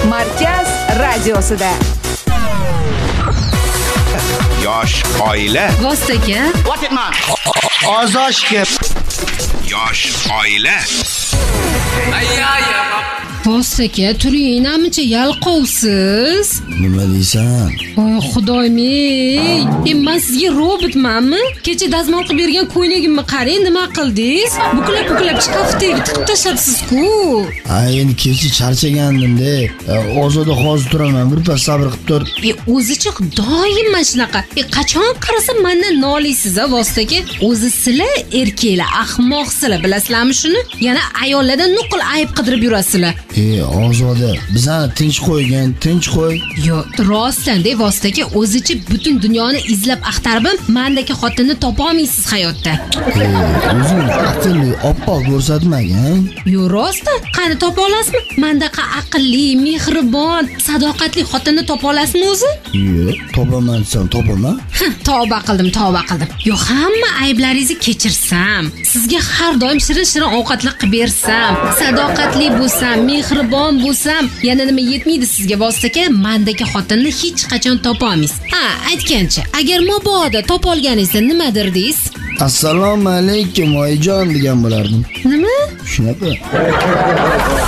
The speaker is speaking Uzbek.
Markaz radiosida. Yosh oila. Vostaka. What it man? Ozoshga. Yosh oila. Vostaka, turing, namicha yalqovsiz. Nima deysan? Voy xudoyim, men sizga robotmanmi? Kecha dazmol qilib bergan ko'ylagimni qarang, nima qildingiz? Buklab shkafdagi tiqib tashladsiz-ku. Endi kecha charchagandim-da. Ozoda hozir turaman, birpas sabr qilib tur. O'zicha doim mana shunaqa. Qachon qarasam mendan noliysiz-a, Vostaka? O'zi sizlar erkaklar ahmoqsizlar, bilasizlarmi shuni? Yana ayollardan nuqul ayb qidirib yurasizlar. Ozoda, bizani tinch qo'ygan, tinch qo'y. Yo, rostdan-da Vostaka, o'zicha butun dunyoni izlab axtarib, mendagi xotinni topa olmaysiz hayotda. O'zingni aqlli, oppoq ko'rsatmagan. Yo, rostdan, qani topa olasizmi? Mendaqa aqlli, mehribon, sadoqatli xotinni topa olasizmi o'zi? Yo'q, topaman desam topaman. Tavba qildim. Yo, hamma ayblaringizni kechirsam, sizga har doim shirin ovqatlar qilib bersam, sadoqatli bo'lsam, mehribon bo'lsam, yana nima yetmaydi sizga Vostaka? Mendagi xotinni hech qachon topa olmaysiz. Aytgancha, agar mabodo topa olganingizda nima derdingiz? Assalomu alaykum oyijon degan bo'lardim. Nima? Shunaqa.